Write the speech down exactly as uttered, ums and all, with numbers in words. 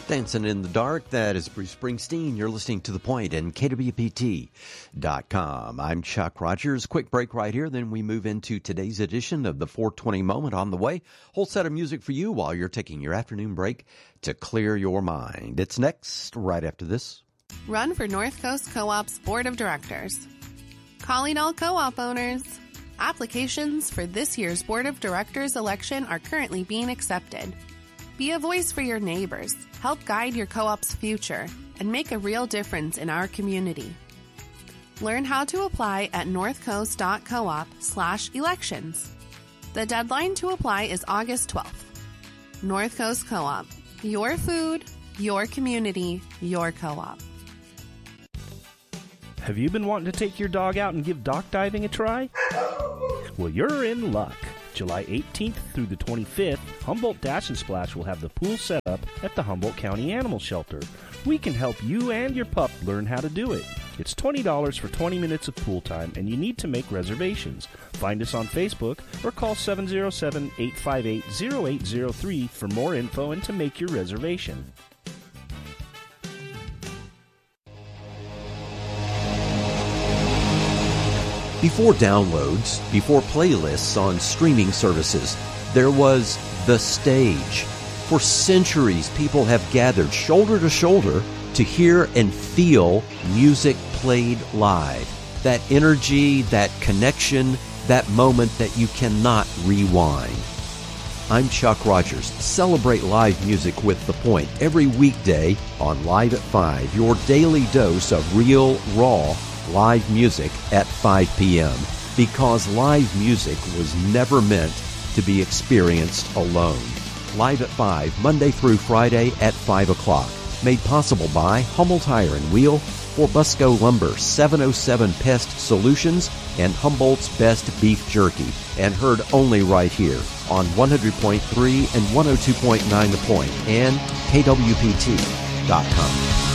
Dancing in the Dark, that is Bruce Springsteen. You're listening to The Point and K W P T dot com. I'm Chuck Rogers. Quick break right here, then we move into today's edition of the four twenty Moment on the way. Whole set of music for you while you're taking your afternoon break to clear your mind. It's next, right after this. Run for North Coast Co-op's Board of Directors. Calling all co-op owners. Applications for this year's Board of Directors election are currently being accepted. Be a voice for your neighbors, help guide your co-op's future, and make a real difference in our community. Learn how to apply at northcoast.coop slash elections. The deadline to apply is August twelfth. North Coast Co-op. Your food, your community, your co-op. Have you been wanting to take your dog out and give dock diving a try? Well, you're in luck. July eighteenth through the twenty-fifth, Humboldt Dash and Splash will have the pool set up at the Humboldt County Animal Shelter. We can help you and your pup learn how to do it. It's twenty dollars for twenty minutes of pool time, and you need to make reservations. Find us on Facebook or call seven oh seven, eight five eight, oh eight oh three for more info and to make your reservation. Before downloads, before playlists on streaming services, there was the stage. For centuries, people have gathered shoulder to shoulder to hear and feel music played live. That energy, that connection, that moment that you cannot rewind. I'm Chuck Rogers. Celebrate live music with The Point every weekday on Live at five, your daily dose of real, raw, live music at five p.m. because live music was never meant to be experienced alone. Live at five, Monday through Friday at five o'clock. Made possible by Hummel Tire and Wheel, for Busco Lumber, seven oh seven Pest Solutions, and Humboldt's Best Beef Jerky. And heard only right here on one hundred point three and one oh two point nine The Point and K W P T dot com.